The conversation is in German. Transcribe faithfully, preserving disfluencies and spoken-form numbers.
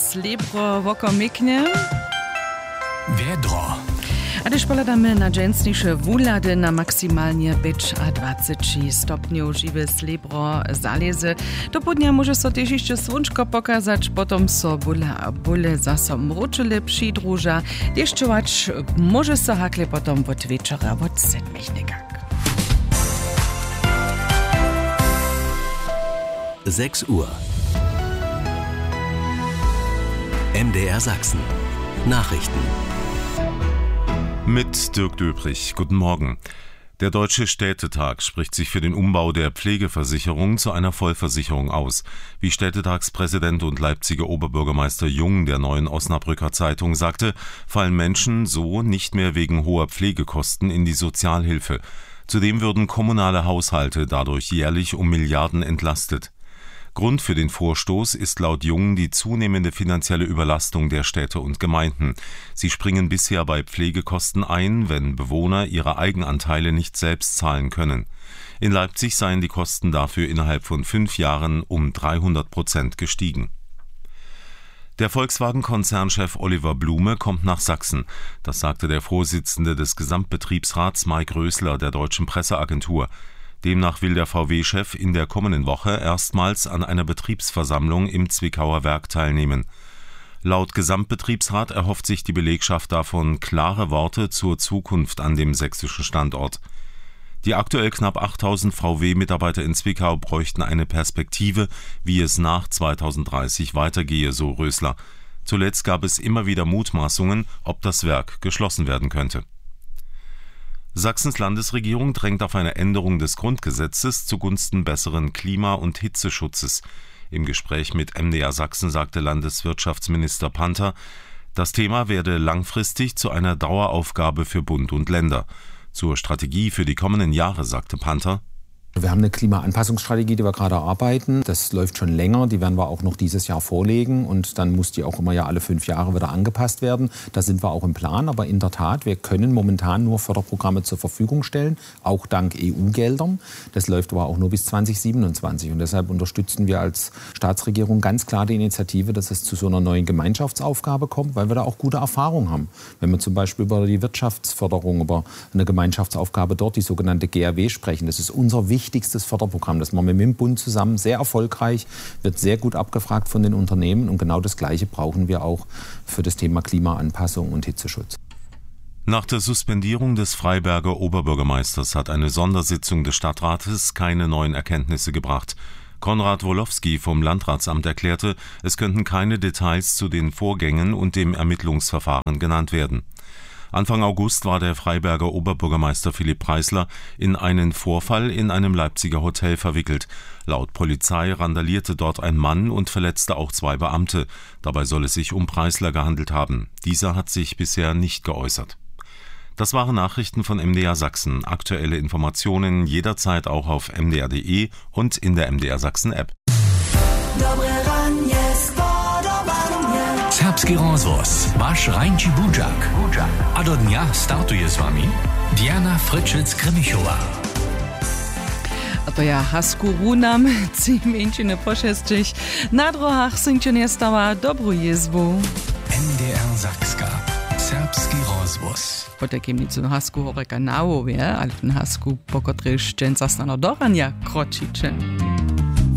Slebro wokomiknie. Wiedro. A też poladamy na dżęsniejsze wulady na maksymalnie być a dwadzieścia stopniów żywe Slebro zalezy. Do południa może so też jeszcze słonczko pokazać, potem so bule a bule zaso mruczyle przydróża. Deszczować może so hakle potem od wieczora od siedmichnikach. sechs Uhr. M D R Sachsen. Nachrichten. Mit Dirk Döbrich. Guten Morgen. Der Deutsche Städtetag spricht sich für den Umbau der Pflegeversicherung zu einer Vollversicherung aus. Wie Städtetagspräsident und Leipziger Oberbürgermeister Jung der Neuen Osnabrücker Zeitung sagte, fallen Menschen so nicht mehr wegen hoher Pflegekosten in die Sozialhilfe. Zudem würden kommunale Haushalte dadurch jährlich um Milliarden entlastet. Grund für den Vorstoß ist laut Jung die zunehmende finanzielle Überlastung der Städte und Gemeinden. Sie springen bisher bei Pflegekosten ein, wenn Bewohner ihre Eigenanteile nicht selbst zahlen können. In Leipzig seien die Kosten dafür innerhalb von fünf Jahren um dreihundert Prozent gestiegen. Der Volkswagen-Konzernchef Oliver Blume kommt nach Sachsen. Das sagte der Vorsitzende des Gesamtbetriebsrats Mike Rösler der Deutschen Presseagentur. Demnach will der V W-Chef in der kommenden Woche erstmals an einer Betriebsversammlung im Zwickauer Werk teilnehmen. Laut Gesamtbetriebsrat erhofft sich die Belegschaft davon klare Worte zur Zukunft an dem sächsischen Standort. Die aktuell knapp achttausend V W-Mitarbeiter in Zwickau bräuchten eine Perspektive, wie es nach zweitausenddreißig weitergehe, so Rösler. Zuletzt gab es immer wieder Mutmaßungen, ob das Werk geschlossen werden könnte. Sachsens Landesregierung drängt auf eine Änderung des Grundgesetzes zugunsten besseren Klima- und Hitzeschutzes. Im Gespräch mit M D R Sachsen sagte Landeswirtschaftsminister Panther, das Thema werde langfristig zu einer Daueraufgabe für Bund und Länder. Zur Strategie für die kommenden Jahre sagte Panther: Wir haben eine Klimaanpassungsstrategie, die wir gerade erarbeiten. Das läuft schon länger, die werden wir auch noch dieses Jahr vorlegen und dann muss die auch immer ja alle fünf Jahre wieder angepasst werden. Da sind wir auch im Plan, aber in der Tat, wir können momentan nur Förderprogramme zur Verfügung stellen, auch dank E U-Geldern. Das läuft aber auch nur bis zweitausendsiebenundzwanzig und deshalb unterstützen wir als Staatsregierung ganz klar die Initiative, dass es zu so einer neuen Gemeinschaftsaufgabe kommt, weil wir da auch gute Erfahrungen haben. Wenn wir zum Beispiel über die Wirtschaftsförderung, über eine Gemeinschaftsaufgabe dort, die sogenannte G R W sprechen, das ist unser wichtigstes wichtigstes Förderprogramm. Das machen wir mit dem Bund zusammen, sehr erfolgreich, wird sehr gut abgefragt von den Unternehmen und genau das Gleiche brauchen wir auch für das Thema Klimaanpassung und Hitzeschutz. Nach der Suspendierung des Freiberger Oberbürgermeisters hat eine Sondersitzung des Stadtrates keine neuen Erkenntnisse gebracht. Konrad Wolowski vom Landratsamt erklärte, es könnten keine Details zu den Vorgängen und dem Ermittlungsverfahren genannt werden. Anfang August war der Freiberger Oberbürgermeister Philipp Preisler in einen Vorfall in einem Leipziger Hotel verwickelt. Laut Polizei randalierte dort ein Mann und verletzte auch zwei Beamte. Dabei soll es sich um Preisler gehandelt haben. Dieser hat sich bisher nicht geäußert. Das waren Nachrichten von M D R Sachsen. Aktuelle Informationen jederzeit auch auf m d r punkt d e und in der M D R Sachsen App. Serbski rozvoz, váš Rajnči Budžak. A do dňa startuje s vami Diana Fritschic-Kremichova. A to ja hasku runam, ci menšine pošestich. Na drohach synče nestava dobru jezbu. M D R Sakska. Serbski rozvoz. Po takimnicu na hasku horeka naowie, ale ten hasku pokotriš dżęca stano dorania kročiče.